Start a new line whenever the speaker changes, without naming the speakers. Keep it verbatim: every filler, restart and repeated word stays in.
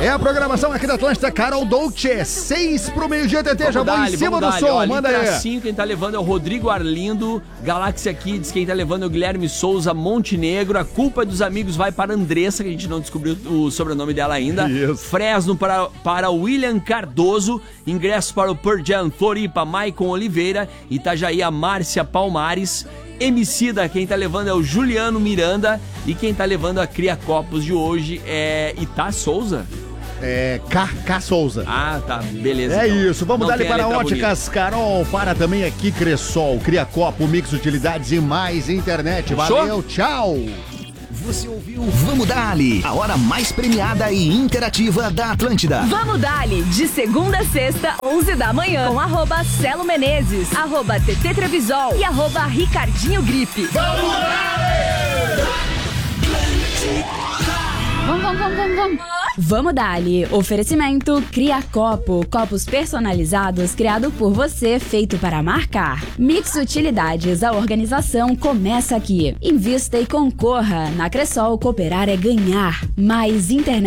É a programação aqui da Atlântida, Carol Dolce. Seis pro meio-dia, T T. Já vou em cima do som.
Ó,
manda aí.
Cinco, quem tá levando é o Rodrigo Arlindo. Galáxia Kids, quem tá levando é o Guilherme Souza Montenegro. A culpa é dos amigos vai para a Andressa, que a gente não descobriu o sobrenome dela ainda.
Isso.
Fresno para, para William Cardoso. Ingressos para o Pearl Jam Floripa, Maicon Oliveira. Itajaí, a Márcia Palmares. Emicida, quem tá levando é o Juliano Miranda. E quem tá levando a Cria Copos de hoje é Itá Souza.
É, K. K. Souza.
Ah, tá, beleza.
É
então.
isso, vamos dar ali para Óticas
bonita.
Carol, para também aqui Cressol, Cria Copo, Mix Utilidades e mais internet. Valeu, tchau!
Você ouviu Vamos Dali, a hora mais premiada e interativa da Atlântida.
Vamos Dali, de segunda a sexta, onze da manhã, com arroba Celo Menezes, arroba T T Trevisol e arroba Ricardinho Gripe.
Vamos Dali!
Vamos, vamos, vamos, vamos, vamos. Vamos Dali. Oferecimento Cria Copo. Copos personalizados criado por você, feito para marcar. Mix Utilidades. A organização começa aqui. Invista e concorra. Na Cressol, cooperar é ganhar. Mais internet.